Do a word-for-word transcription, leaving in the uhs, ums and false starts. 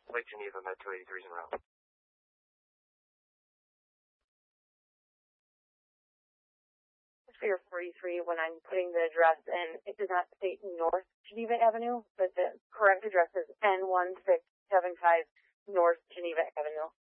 Lake Geneva, Med two eighty-three is en route. Figure forty-three, when I'm putting the address in, it does not state North Geneva Avenue, but the correct address is N one six seven five North Geneva Avenue.